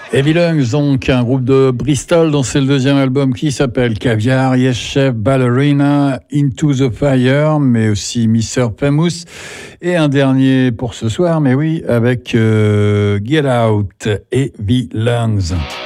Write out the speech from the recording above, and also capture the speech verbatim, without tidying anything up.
Heavy Lungs, donc un groupe de Bristol dont c'est le deuxième album qui s'appelle Caviar, Yes Chef, Ballerina, Into the Fire, mais aussi mister Famous. Et un dernier pour ce soir, mais oui, avec euh, Get Out, Heavy Lungs.